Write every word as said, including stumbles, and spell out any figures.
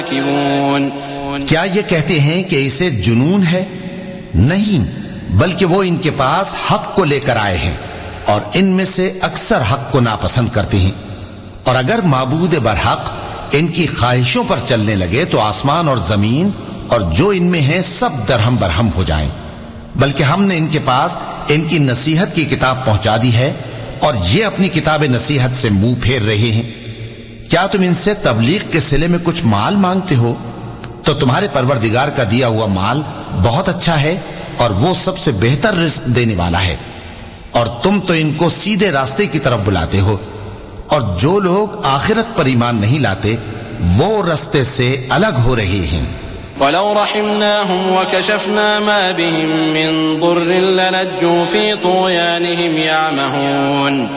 क्या ये कहते हैं कि इसे जुनून है? नहीं, बल्कि वो इनके पास हक को लेकर आए हैं और इनमें से अक्सर हक को नापसंद करते हैं। और अगर माबूद बरहक इनकी ख्वाहिशों पर चलने लगे तो आसमान और जमीन और जो इनमें है सब दरहम बरहम हो जाएं। बल्कि हमने इनके पास इनकी नसीहत की किताब पहुंचा दी है और ये अपनी किताब नसीहत से मुंह फेर रहे हैं। क्या तुम इनसे तबलीग के सिले में कुछ माल मांगते हो? तो तुम्हारे परवरदिगार का दिया हुआ माल बहुत अच्छा है और वो सबसे बेहतर रिस्क देने वाला है। और तुम तो इनको सीधे रास्ते की तरफ बुलाते हो, और जो लोग आखिरत पर ईमान नहीं लाते वो रास्ते से अलग हो रहे हैं। वलौ रहिमनाहुम वकशफना मा बिहिम मिन दुर्रिन लनज्जू फी तुग़यानिहिम यामहून।